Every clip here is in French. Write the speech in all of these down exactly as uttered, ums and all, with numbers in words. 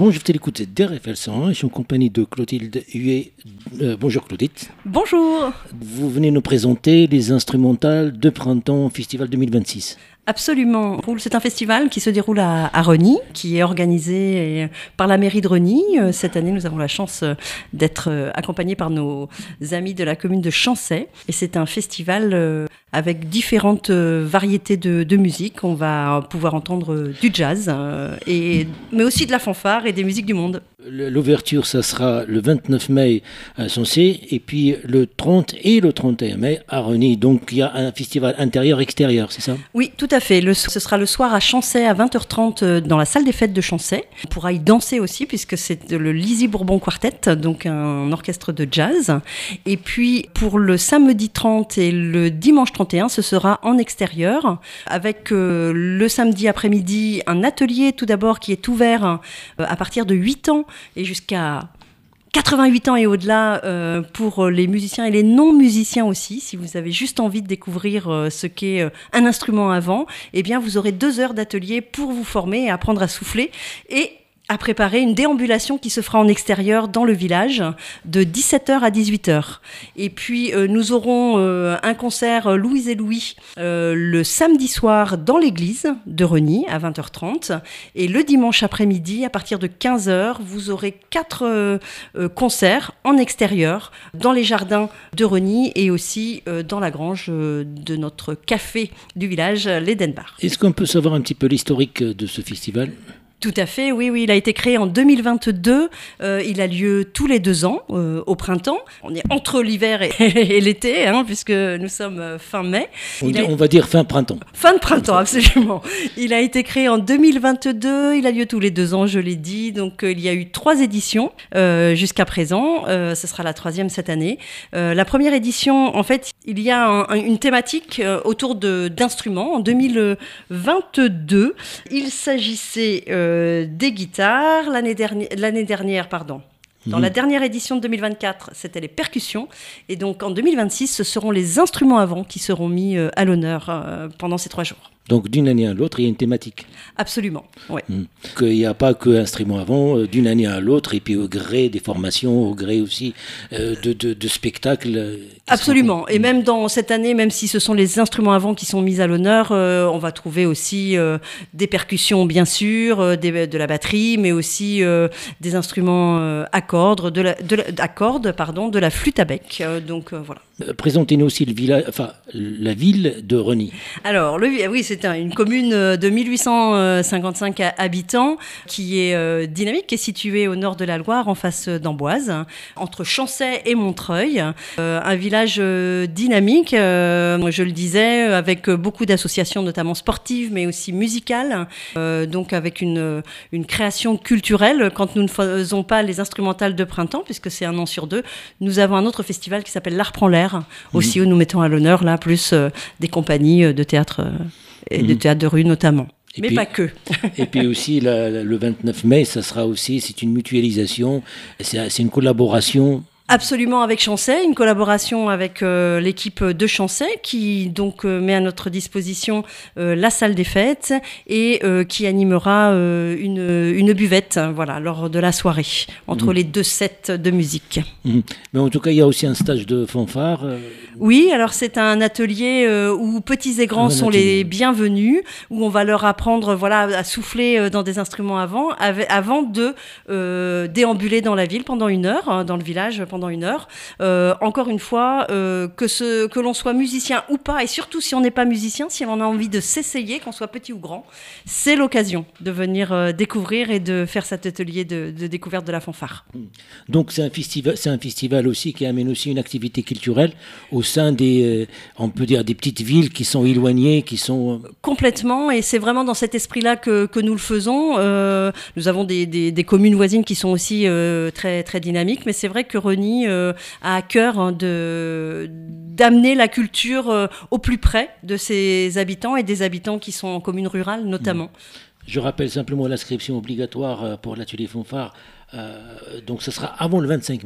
Bon, je vais l'écouter d'R F L cent un, je suis en compagnie de Clotilde Huet. Euh, bonjour Clotilde. Bonjour. Vous venez nous présenter les instrumentales de printemps Festival deux mille vingt-six. Absolument. C'est un festival qui se déroule à, à Rosny, qui est organisé par la mairie de Rosny. Cette année, nous avons la chance d'être accompagnés par nos amis de la commune de Chancey. Et c'est un festival avec différentes variétés de, de musique. On va pouvoir entendre du jazz, et, mais aussi de la fanfare et des musiques du monde. L'ouverture, ça sera le vingt-neuf mai à Chancey, et puis le trente et le trente et un mai à Rosny. Donc il y a un festival intérieur-extérieur, c'est ça? Oui, tout à fait. Le, ce sera le soir à Chancey à vingt heures trente dans la salle des fêtes de Chancey. On pourra y danser aussi puisque c'est le Lizzie Bourbon Quartet, donc un orchestre de jazz. Et puis pour le samedi trente et le dimanche trente et un, ce sera en extérieur avec euh, le samedi après-midi un atelier tout d'abord qui est ouvert euh, à partir de huit ans et jusqu'à quatre-vingt-huit ans et au-delà euh, pour les musiciens et les non-musiciens aussi. Si vous avez juste envie de découvrir euh, ce qu'est euh, un instrument à vent, eh bien vous aurez deux heures d'atelier pour vous former et apprendre à souffler et à préparer une déambulation qui se fera en extérieur dans le village de dix-sept heures à dix-huit heures. Et puis euh, nous aurons euh, un concert euh, Louise et Louis euh, le samedi soir dans l'église de Rosny à vingt heures trente. Et le dimanche après-midi à partir de quinze heures, vous aurez quatre euh, euh, concerts en extérieur dans les jardins de Rosny et aussi euh, dans la grange euh, de notre café du village, l'Eden Bar. Est-ce qu'on peut savoir un petit peu l'historique de ce festival ? Tout à fait, oui, oui. Il a été créé en deux mille vingt-deux. Euh, il a lieu tous les deux ans, euh, au printemps. On est entre l'hiver et, et l'été, hein, puisque nous sommes fin mai. On, dit, a... on va dire fin printemps. Fin de printemps, absolument. Il a été créé en deux mille vingt-deux. Il a lieu tous les deux ans, je l'ai dit. Donc, euh, il y a eu trois éditions euh, jusqu'à présent. Euh, ce sera la troisième cette année. Euh, la première édition, en fait, il y a un, un, une thématique euh, autour de, d'instruments. En deux mille vingt-deux, il s'agissait... Euh, des guitares. L'année dernière, l'année dernière pardon. Dans mmh. la dernière édition de deux mille vingt-quatre, c'était les percussions. Et donc en deux mille vingt-six, ce seront les instruments à vent qui seront mis euh, à l'honneur euh, pendant ces trois jours. Donc d'une année à l'autre, il y a une thématique. Absolument, oui. Mmh. Qu'il n'y a pas que instruments à vent, euh, d'une année à l'autre, et puis au gré des formations, au gré aussi euh, de, de, de spectacles. Euh, Absolument. Et même dans cette année, même si ce sont les instruments à vent qui sont mis à l'honneur, euh, on va trouver aussi euh, des percussions, bien sûr, euh, des, de la batterie, mais aussi euh, des instruments euh, à cordes, de la, de la, à cordes, pardon, de la flûte à bec. Euh, donc euh, voilà. Euh, présentez-nous aussi le village, enfin la ville de Rosny. Alors, le, oui, c'est un, une commune de mille huit cent cinquante-cinq habitants qui est euh, dynamique, qui est située au nord de la Loire, en face d'Amboise, entre Chancey et Montreuil. Euh, un village euh, dynamique, euh, je le disais, avec beaucoup d'associations, notamment sportives, mais aussi musicales. Euh, donc, avec une, une création culturelle. Quand nous ne faisons pas les instrumentales de printemps, puisque c'est un an sur deux, nous avons un autre festival qui s'appelle L'Art prend l'air, mmh. aussi où nous mettons à l'honneur, là, plus euh, des compagnies de théâtre. Euh, et mmh. de théâtre de rue notamment, et mais puis, pas que. Et puis aussi la, la, le vingt-neuf mai, ça sera aussi, c'est une mutualisation, c'est, c'est une collaboration. Absolument, avec Chancey, une collaboration avec euh, l'équipe de Chancey qui donc euh, met à notre disposition euh, la salle des fêtes et euh, qui animera euh, une, une buvette, voilà, lors de la soirée entre mmh. les deux sets de musique. Mmh. Mais en tout cas, il y a aussi un stage de fanfare. Euh... Oui, alors c'est un atelier euh, où petits et grands un sont atelier. les bienvenus, où on va leur apprendre, voilà, à souffler dans des instruments avant, av- avant de euh, déambuler dans la ville pendant une heure, hein, dans le village pendant une heure. Euh, encore une fois, euh, que, ce, que l'on soit musicien ou pas, et surtout si on n'est pas musicien, si on a envie de s'essayer, qu'on soit petit ou grand, c'est l'occasion de venir euh, découvrir et de faire cet atelier de, de découverte de la fanfare. Donc c'est un festival, c'est un festival aussi qui amène aussi une activité culturelle au sein des, euh, on peut dire, des petites villes qui sont éloignées, qui sont... Complètement, et c'est vraiment dans cet esprit-là que, que nous le faisons. Euh, nous avons des, des, des communes voisines qui sont aussi euh, très, très dynamiques, mais c'est vrai que Rosny Euh, a à cœur hein, de, d'amener la culture euh, au plus près de ses habitants et des habitants qui sont en commune rurale notamment. Je rappelle simplement l'inscription obligatoire pour l'atelier fanfare, euh, donc ce sera avant le vingt-cinq mai.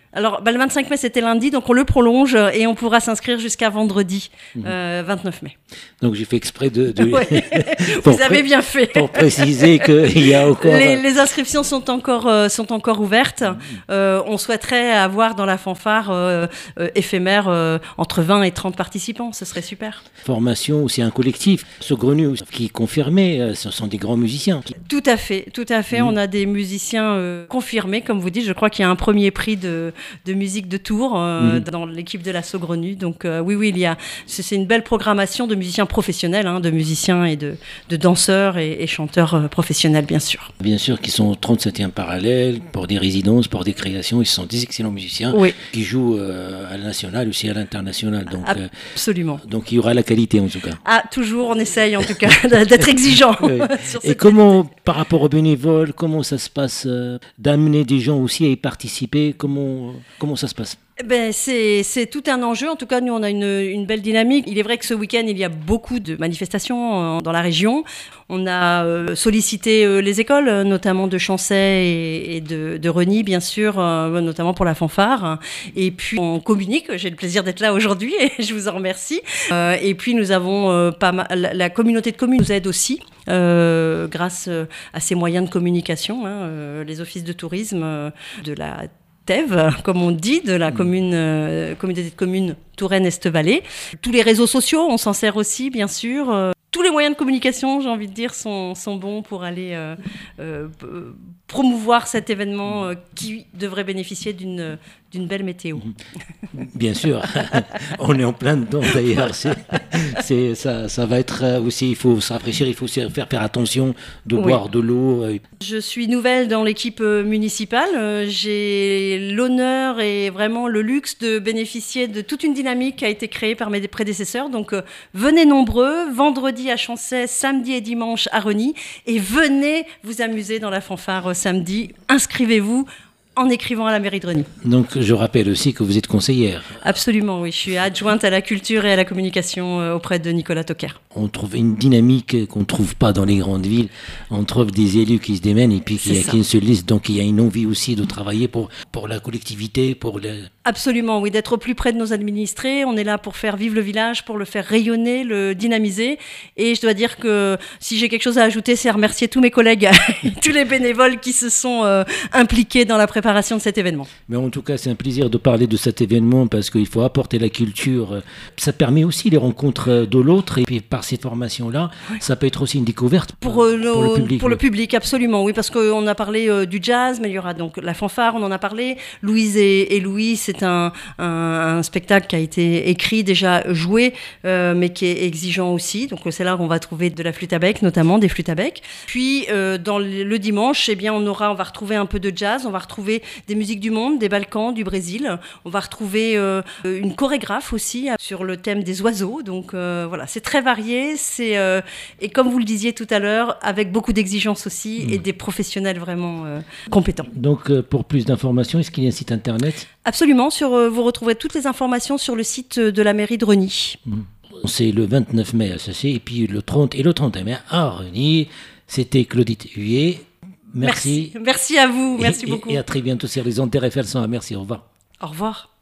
Alors, bah, le vingt-cinq mai, c'était lundi, donc on le prolonge et on pourra s'inscrire jusqu'à vendredi, mmh. euh, vingt-neuf mai. Donc, j'ai fait exprès de... de... Ouais. Vous avez bien fait. Pour préciser qu'il y a encore... Les, les inscriptions sont encore, euh, sont encore ouvertes. Mmh. Euh, on souhaiterait avoir dans la fanfare euh, euh, éphémère euh, entre vingt et trente participants. Ce serait super. Formation, c'est un collectif. Saugrenu, qui est confirmé, ce sont des grands musiciens. Tout à fait, tout à fait. Mmh. On a des musiciens euh, confirmés, comme vous dites. Je crois qu'il y a un premier prix de... de musique de Tours euh, mmh. dans l'équipe de la Saugrenu. Donc euh, oui, oui, il y a, c'est, c'est une belle programmation de musiciens professionnels, hein, de musiciens et de, de danseurs et, et chanteurs euh, professionnels, bien sûr. Bien sûr, qui sont au trente-septième parallèle, pour des résidences, pour des créations. Ils sont des excellents musiciens oui. qui jouent euh, à la nationale, aussi à l'international. Donc, Absolument. Euh, donc il y aura la qualité en tout cas. Ah, toujours, on essaye en tout cas d'être exigeant. Oui. Sur et comment, qualité. Par rapport aux bénévoles, comment ça se passe euh, d'amener des gens aussi à y participer? Comment Comment ça se passe? Ben, c'est, c'est tout un enjeu. En tout cas, nous, on a une, une belle dynamique. Il est vrai que ce week-end, il y a beaucoup de manifestations euh, dans la région. On a euh, sollicité euh, les écoles, notamment de Chancey et, et de, de Reny, bien sûr, euh, notamment pour la fanfare. Et puis, on communique. J'ai le plaisir d'être là aujourd'hui et je vous en remercie. Euh, et puis, nous avons euh, pas mal, la, la communauté de communes nous aide aussi. Euh, grâce à ces moyens de communication, hein, euh, les offices de tourisme euh, de la T E V, comme on dit, de la commune, euh, communauté de communes Touraine-Est-Vallée. Tous les réseaux sociaux, on s'en sert aussi, bien sûr. Euh, tous les moyens de communication, j'ai envie de dire, sont, sont bons pour aller euh, euh, promouvoir cet événement euh, qui devrait bénéficier d'une, d'une belle météo. Bien sûr, on est en plein dedans d'ailleurs. C'est, c'est, ça, ça va être aussi, il faut se rafraîchir, il faut faire, faire attention de oui. boire de l'eau. Je suis nouvelle dans l'équipe municipale. J'ai l'honneur et vraiment le luxe de bénéficier de toute une dynamique qui a été créée par mes prédécesseurs. Donc venez nombreux, vendredi à Chancey, samedi et dimanche à Reny, et venez vous amuser dans la fanfare samedi. Inscrivez-vous en écrivant à la mairie de Reny. Donc, je rappelle aussi que vous êtes conseillère. Absolument, oui. Je suis adjointe à la culture et à la communication auprès de Nicolas Toquer. On trouve une dynamique qu'on ne trouve pas dans les grandes villes. On trouve des élus qui se démènent et puis qui, qui se lisent. Donc, il y a une envie aussi de travailler pour, pour la collectivité, pour le... Absolument, oui, d'être au plus près de nos administrés. On est là pour faire vivre le village, pour le faire rayonner, le dynamiser. Et je dois dire que si j'ai quelque chose à ajouter, c'est à remercier tous mes collègues, tous les bénévoles qui se sont euh, impliqués dans la préparation de cet événement. Mais en tout cas, c'est un plaisir de parler de cet événement parce qu'il faut apporter la culture. Ça permet aussi les rencontres de l'autre. Et puis par ces formations-là, oui. ça peut être aussi une découverte pour, pour, euh, nos, pour le public. Pour le public, absolument, oui, parce qu'on a parlé euh, du jazz, mais il y aura donc la fanfare, on en a parlé. Louise et, et Louis, c'est un, un, un spectacle qui a été écrit, déjà joué, euh, mais qui est exigeant aussi. Donc c'est là qu'on va trouver de la flûte à bec, notamment des flûtes à bec. Puis euh, dans le, le dimanche, eh bien, on aura, on va retrouver un peu de jazz, on va retrouver des musiques du monde, des Balkans, du Brésil. On va retrouver euh, une chorégraphe aussi sur le thème des oiseaux. Donc euh, voilà, c'est très varié. C'est, euh, et comme vous le disiez tout à l'heure, avec beaucoup d'exigences aussi mmh. et des professionnels vraiment euh, compétents. Donc euh, pour plus d'informations, est-ce qu'il y a un site internet ? Absolument. Sur, euh, vous retrouverez toutes les informations sur le site de la mairie de Reny. Mmh. C'est le vingt-neuf mai à Sassé et puis le trente et le trente et un mai à Reny. C'était Claudette Huet. Merci. Merci. Merci à vous. Merci et, beaucoup. Et à très bientôt sur les ondes T R F L cent un. Merci. Au revoir. Au revoir.